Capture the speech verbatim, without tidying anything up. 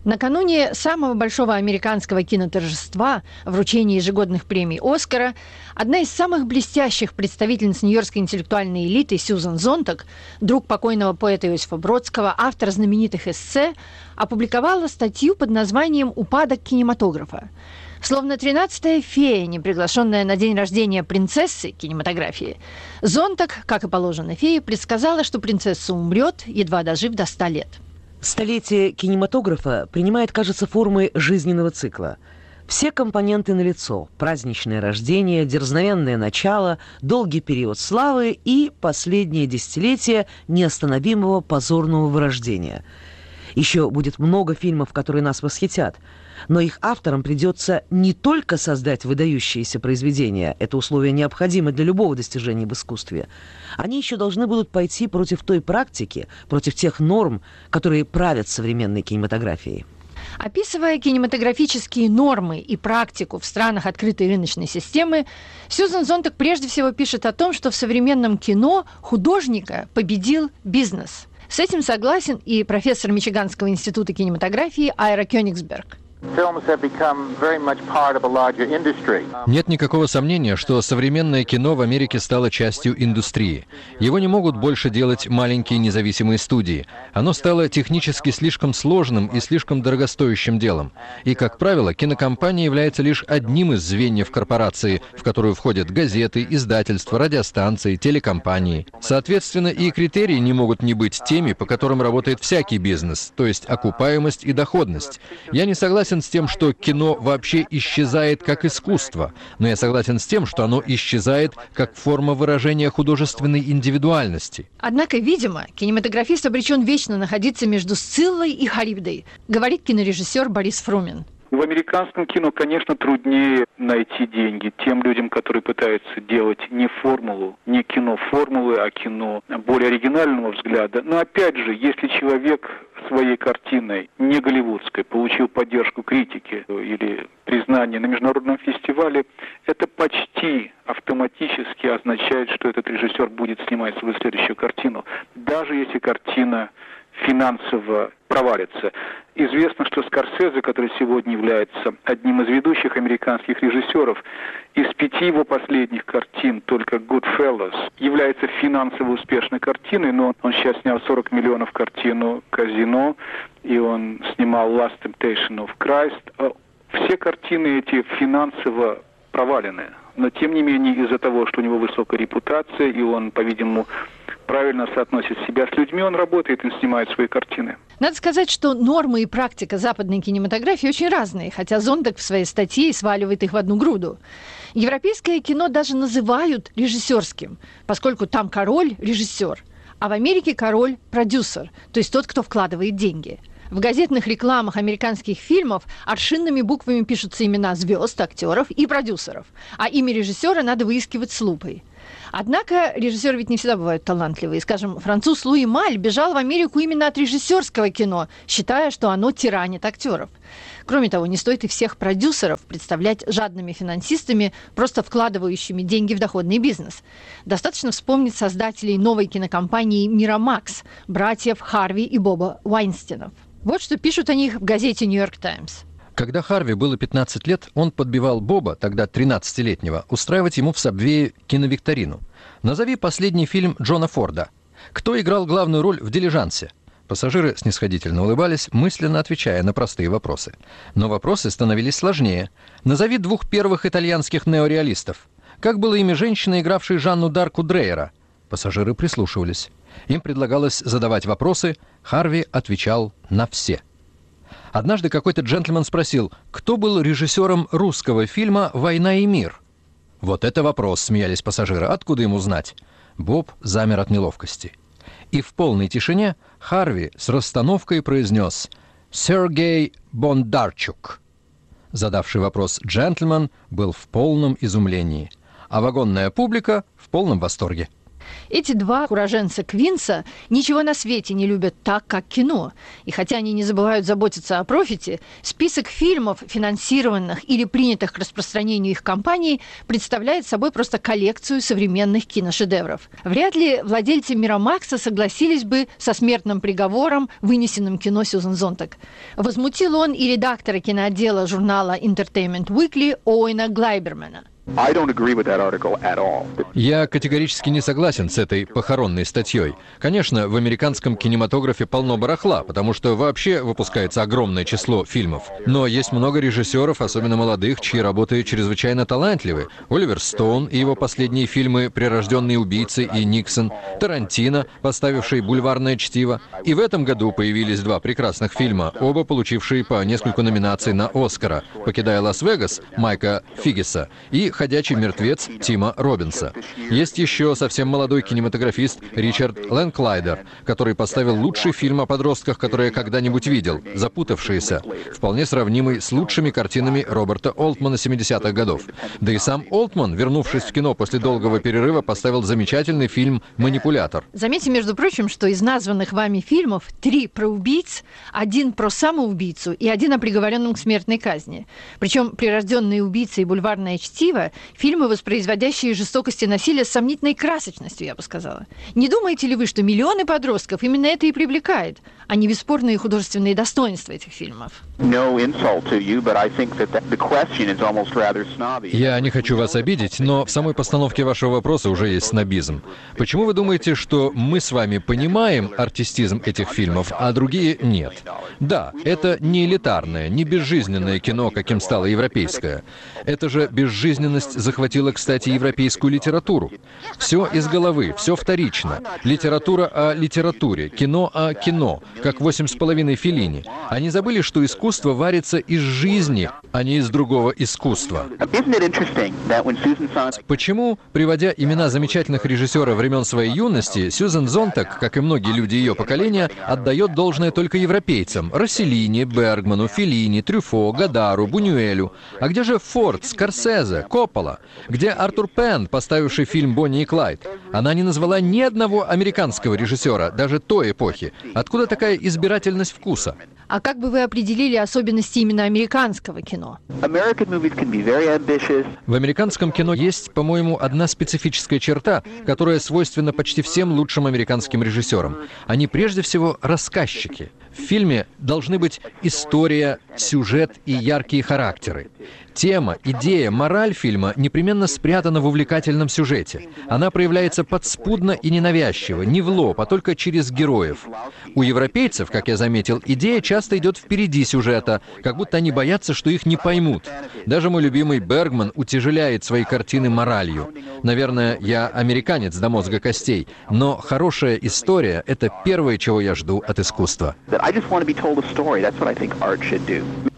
Накануне самого большого американского киноторжества, вручения ежегодных премий «Оскара», одна из самых блестящих представительниц нью-йоркской интеллектуальной элиты Сьюзан Зонтаг, друг покойного поэта Иосифа Бродского, автор знаменитых эссе, опубликовала статью под названием «Упадок кинематографа». Словно тринадцатая фея, не приглашенная на день рождения принцессы кинематографии, Зонтаг, как и положено фее, предсказала, что принцесса умрет, едва дожив до ста лет. Столетие кинематографа принимает, кажется, формы жизненного цикла. Все компоненты налицо: праздничное рождение, дерзновенное начало, долгий период славы и последнее десятилетие неостановимого позорного вырождения. Еще будет много фильмов, которые нас восхитят, но их авторам придется не только создать выдающиеся произведения, это условие необходимо для любого достижения в искусстве, они еще должны будут пойти против той практики, против тех норм, которые правят современной кинематографией. Описывая кинематографические нормы и практику в странах открытой рыночной системы, Сьюзан Зонтаг прежде всего пишет о том, что в современном кино художника победил бизнес. С этим согласен и профессор Мичиганского института кинематографии Айра Кёнигсберг. Нет никакого сомнения, что современное кино в Америке стало частью индустрии. Его не могут больше делать маленькие независимые студии. Оно стало технически слишком сложным и слишком дорогостоящим делом. И, как правило, кинокомпания является лишь одним из звеньев корпорации, в которую входят газеты, издательства, радиостанции, телекомпании. Соответственно, и критерии не могут не быть теми, по которым работает всякий бизнес, то есть окупаемость и доходность. Я не согласен с тем, что кино вообще исчезает как искусство, но я согласен с тем, что оно исчезает как форма выражения художественной индивидуальности. Однако, видимо, кинематографист обречен вечно находиться между Сциллой и Харибдой, говорит кинорежиссер Борис Фрумин. В американском кино, конечно, труднее найти деньги тем людям, которые пытаются делать не формулу, не кино формулы, а кино более оригинального взгляда. Но опять же, если человек своей картиной, не голливудской, получил поддержку критики или признание на международном фестивале, это почти автоматически означает, что этот режиссер будет снимать свою следующую картину, даже если картина финансово провалится. Известно, что Скорсезе, который сегодня является одним из ведущих американских режиссеров, из пяти его последних картин только «Goodfellas» является финансово успешной картиной, но он сейчас снял сорок миллионов картину «Казино», и он снимал «Last Temptation of Christ». Все картины эти финансово провалены. Но, тем не менее, из-за того, что у него высокая репутация, и он, по-видимому, правильно соотносит себя с людьми, он работает и снимает свои картины. Надо сказать, что нормы и практика западной кинематографии очень разные, хотя Зонтаг в своей статье сваливает их в одну груду. Европейское кино даже называют режиссерским, поскольку там король – режиссер, а в Америке король – продюсер, то есть тот, кто вкладывает деньги. В газетных рекламах американских фильмов аршинными буквами пишутся имена звезд, актеров и продюсеров, а имя режиссера надо выискивать с лупой. Однако режиссеры ведь не всегда бывают талантливые. Скажем, француз Луи Маль бежал в Америку именно от режиссерского кино, считая, что оно тиранит актеров. Кроме того, не стоит и всех продюсеров представлять жадными финансистами, просто вкладывающими деньги в доходный бизнес. Достаточно вспомнить создателей новой кинокомпании «Мирамакс», братьев Харви и Боба Уайнстинов. Вот что пишут о них в газете «Нью-Йорк Таймс». Когда Харви было пятнадцать лет, он подбивал Боба, тогда тринадцатилетнего, устраивать ему в Сабвее киновикторину. «Назови последний фильм Джона Форда. Кто играл главную роль в «Дилижансе»?» Пассажиры снисходительно улыбались, мысленно отвечая на простые вопросы. Но вопросы становились сложнее. «Назови двух первых итальянских неореалистов. Как было имя женщины, игравшей Жанну Дарку Дрейера?» Пассажиры прислушивались. Им предлагалось задавать вопросы, Харви отвечал на все. Однажды какой-то джентльмен спросил, кто был режиссером русского фильма «Война и мир». «Вот это вопрос», — смеялись пассажиры, — «откуда ему знать?» Боб замер от неловкости. И в полной тишине Харви с расстановкой произнес «Сергей Бондарчук». Задавший вопрос джентльмен был в полном изумлении, а вагонная публика в полном восторге. Эти два уроженца Квинса ничего на свете не любят так, как кино. И хотя они не забывают заботиться о профите, список фильмов, финансированных или принятых к распространению их компаний, представляет собой просто коллекцию современных киношедевров. Вряд ли владельцы Miramax согласились бы со смертным приговором, вынесенным кино Сьюзен Зонтаг. Возмутил он и редактора киноотдела журнала Entertainment Weekly Оуэна Глайбермана. Я категорически не согласен с этой похоронной статьей. Конечно, в американском кинематографе полно барахла, потому что вообще выпускается огромное число фильмов. Но есть много режиссеров, особенно молодых, чьи работы чрезвычайно талантливы. Оливер Стоун и его последние фильмы «Прирожденные убийцы» и «Никсон», Тарантино, поставивший «Бульварное чтиво». И в этом году появились два прекрасных фильма, оба получившие по нескольку номинаций на «Оскара» «Покидая Лас-Вегас» Майка Фиггиса и «Ходячий мертвец» Тима Роббинса. Есть еще совсем молодой кинематографист Ричард Лэнклайдер, который поставил лучший фильм о подростках, который я когда-нибудь видел, «Запутавшиеся», вполне сравнимый с лучшими картинами Роберта Олтмана семидесятых годов. Да и сам Олтман, вернувшись в кино после долгого перерыва, поставил замечательный фильм «Манипулятор». Заметьте, между прочим, что из названных вами фильмов три про убийц, один про самоубийцу и один о приговоренном к смертной казни. Причем «Прирожденные убийцы» и «Бульварное чтиво» — фильмы, воспроизводящие жестокость и насилие с сомнительной красочностью, я бы сказала. Не думаете ли вы, что миллионы подростков именно это и привлекает, а не бесспорные художественные достоинства этих фильмов? Я не хочу вас обидеть, но в самой постановке вашего вопроса уже есть снобизм. Почему вы думаете, что мы с вами понимаем артистизм этих фильмов, а другие нет? Да, это не элитарное, не безжизненное кино, каким стало европейское. Это же безжизненность захватила, кстати, европейскую литературу. Все из головы, все вторично. Литература о литературе, кино о кино, как «Восемь с половиной» Феллини. Они забыли, что искусство варится из жизни, а не из другого искусства. Почему, приводя имена замечательных режиссеров времен своей юности, Сьюзен Зонтаг, как и многие люди ее поколения, отдает должное только европейцам: Росселлини, Бергману, Феллини, Трюфо, Гадару, Бунюэлю. А где же Форд, Скорсезе, Коппола? Где Артур Пен, поставивший фильм «Бонни и Клайд»? Она не назвала ни одного американского режиссера, даже той эпохи. Откуда такая избирательность вкуса? А как бы вы определили особенности именно американского кино? В американском кино есть, по-моему, одна специфическая черта, которая свойственна почти всем лучшим американским режиссерам. Они прежде всего рассказчики. В фильме должны быть история, сюжет и яркие характеры. Тема, идея, мораль фильма непременно спрятана в увлекательном сюжете. Она проявляется подспудно и ненавязчиво, не в лоб, а только через героев. У европейцев, как я заметил, идея часто идет впереди сюжета, как будто они боятся, что их не поймут. Даже мой любимый Бергман утяжеляет свои картины моралью. Наверное, я американец до мозга костей, но хорошая история — это первое, чего я жду от искусства.